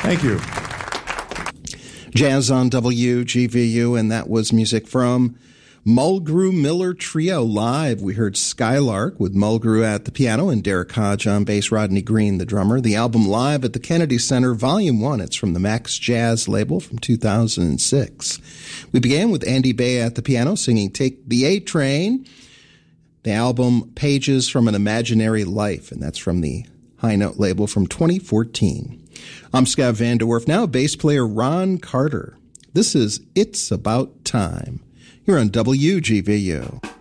Thank you. Jazz on WGVU, and that was music from Mulgrew Miller Trio live. We heard Skylark with Mulgrew at the piano and Derek Hodge on bass, Rodney Green, the drummer. The album Live at the Kennedy Center, Volume 1. It's from the Max Jazz label from 2006. We began with Andy Bay at the piano singing Take the A Train. The album Pages from an Imaginary Life, and that's from the High Note label from 2014. I'm Scott Van de Werf. Now bass player Ron Carter. This is It's About Time. You're on WGVU.